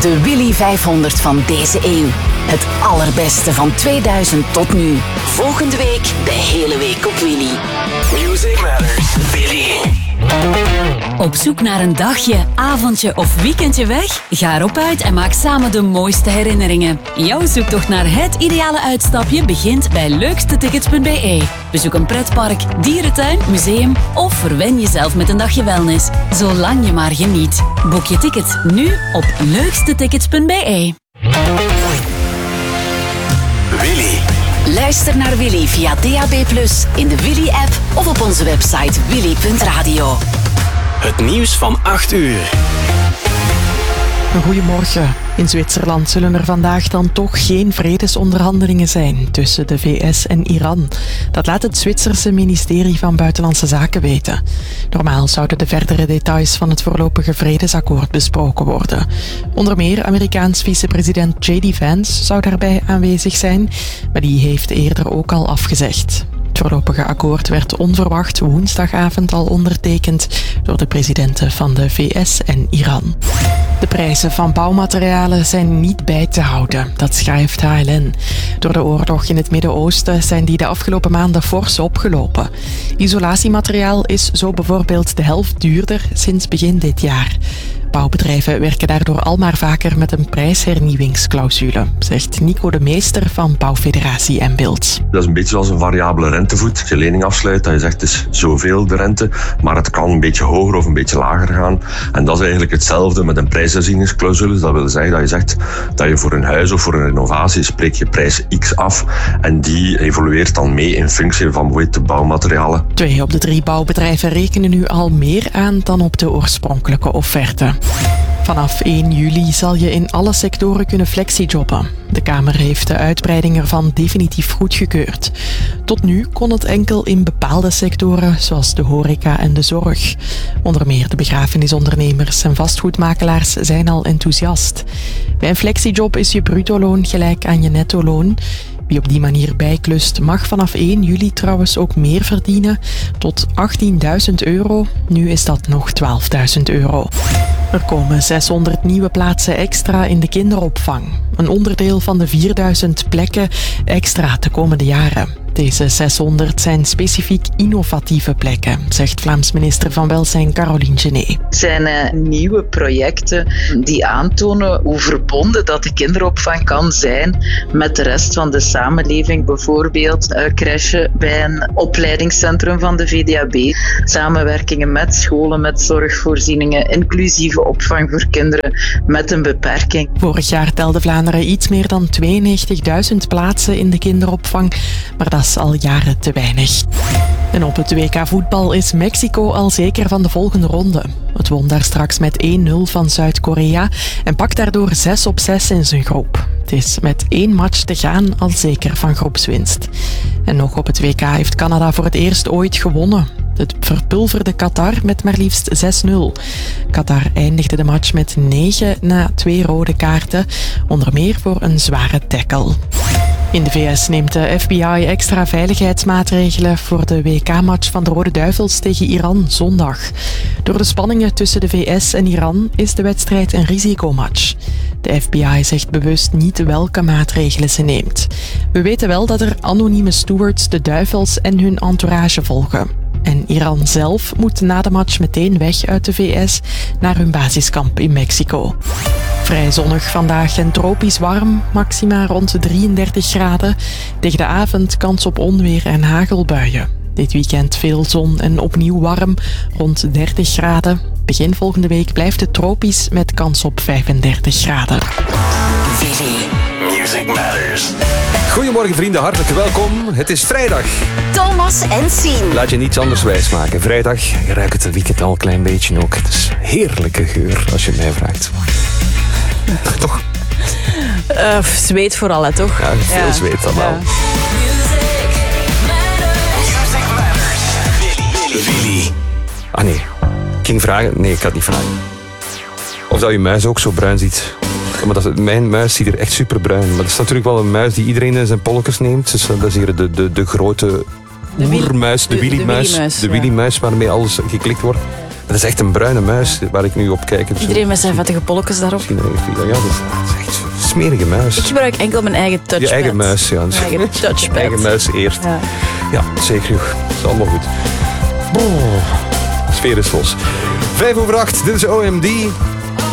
De Willy 500 van deze eeuw. Het allerbeste van 2000 tot nu. Volgende week de hele week op Willy. Music Matters. Willy. Op zoek naar een dagje, avondje of weekendje weg? Ga erop uit en maak samen de mooiste herinneringen. Jouw zoektocht naar het ideale uitstapje begint bij leukstetickets.be. Bezoek een pretpark, dierentuin, museum of verwen jezelf met een dagje wellness. Zolang je maar geniet. Boek je ticket nu op leukstetickets.be. Willy. Luister naar Willy via DAB+, in de Willy-app of op onze website willy.radio. Het nieuws van 8 uur. Goedemorgen. In Zwitserland zullen er vandaag dan toch geen vredesonderhandelingen zijn tussen de VS en Iran. Dat laat het Zwitserse ministerie van Buitenlandse Zaken weten. Normaal zouden de verdere details van het voorlopige vredesakkoord besproken worden. Onder meer Amerikaans vicepresident J.D. Vance zou daarbij aanwezig zijn, maar die heeft eerder ook al afgezegd. Het voorlopige akkoord werd onverwacht woensdagavond al ondertekend door de presidenten van de VS en Iran. De prijzen van bouwmaterialen zijn niet bij te houden, dat schrijft HLN. Door de oorlog in het Midden-Oosten zijn die de afgelopen maanden fors opgelopen. Isolatiemateriaal is zo bijvoorbeeld de helft duurder sinds begin dit jaar. Bouwbedrijven werken daardoor al maar vaker met een prijshernieuwingsclausule, zegt Nico de Meester van Bouwfederatie en Beeld. Dat is een beetje zoals een variabele rentevoet. Als je lening afsluit, dat je zegt het is zoveel de rente, maar het kan een beetje hoger of een beetje lager gaan. En dat is eigenlijk hetzelfde met een prijsherzieningsclausule. Dat wil zeggen dat je zegt dat je voor een huis of voor een renovatie spreek je prijs X af en die evolueert dan mee in functie van de bouwmaterialen. 2 op de 3 bouwbedrijven rekenen nu al meer aan dan op de oorspronkelijke offerte. Vanaf 1 juli zal je in alle sectoren kunnen flexijobben. De Kamer heeft de uitbreiding ervan definitief goedgekeurd. Tot nu kon het enkel in bepaalde sectoren, zoals de horeca en de zorg. Onder meer de begrafenisondernemers en vastgoedmakelaars zijn al enthousiast. Bij een flexijob is je bruto-loon gelijk aan je netto-loon. Wie op die manier bijklust mag vanaf 1 juli trouwens ook meer verdienen, tot €18.000. Nu is dat nog €12.000. Er komen 600 nieuwe plaatsen extra in de kinderopvang. Een onderdeel van de 4.000 plekken extra de komende jaren. Deze 600 zijn specifiek innovatieve plekken, zegt Vlaams minister van Welzijn Caroline Genet. Het zijn nieuwe projecten die aantonen hoe verbonden dat de kinderopvang kan zijn met de rest van de samenleving. Bijvoorbeeld crèche bij een opleidingscentrum van de VDAB. Samenwerkingen met scholen, met zorgvoorzieningen, inclusieve opvang voor kinderen met een beperking. Vorig jaar telde Vlaanderen iets meer dan 92.000 plaatsen in de kinderopvang, maar dat is al jaren te weinig. En op het WK voetbal is Mexico al zeker van de volgende ronde. Het won daar straks met 1-0 van Zuid-Korea en pakt daardoor 6 op 6 in zijn groep. Het is met 1 match te gaan al zeker van groepswinst. En nog op het WK heeft Canada voor het eerst ooit gewonnen. Het verpulverde Qatar met maar liefst 6-0. Qatar eindigde de match met 9 na 2 rode kaarten, onder meer voor een zware tackle. In de VS neemt de FBI extra veiligheidsmaatregelen voor de WK-match van de Rode Duivels tegen Iran zondag. Door de spanningen tussen de VS en Iran is de wedstrijd een risicomatch. De FBI zegt bewust niet welke maatregelen ze neemt. We weten wel dat er anonieme stewards de Duivels en hun entourage volgen. En Iran zelf moet na de match meteen weg uit de VS naar hun basiskamp in Mexico. Vrij zonnig vandaag en tropisch warm, maxima rond 33 graden. Tegen de avond kans op onweer en hagelbuien. Dit weekend veel zon en opnieuw warm, rond 30 graden. Begin volgende week blijft het tropisch met kans op 35 graden. Music Matters. Goedemorgen vrienden, hartelijk welkom. Het is vrijdag. Thomas en Sien. Laat je niets anders wijsmaken. Vrijdag, je ruikt het weekend al een klein beetje ook. Het is heerlijke geur als je het mij vraagt. Toch? Zweet vooral, hè, toch? Ja, veel zweet dan wel. Ja. Willy. Ah nee, ik ging vragen. Nee, ik ga het niet vragen. Of dat je muis ook zo bruin ziet. Ja, maar mijn muis ziet er echt superbruin. Maar dat is natuurlijk wel een muis die iedereen in zijn polletjes neemt. Dus dat is hier de grote oermuis, de Willy-muis. De Willy-muis waarmee alles geklikt wordt. Dat is echt een bruine muis waar ik nu op kijk. Iedereen met zijn vettige polletjes daarop. Ja, dat is echt een smerige muis. Ik gebruik enkel mijn eigen touchpad. Je eigen muis, ja. Mijn eigen touchpad. Eigen muis eerst. Ja. Ja, zeker. Dat is allemaal goed. De sfeer is los. 7:05, dit is OMD.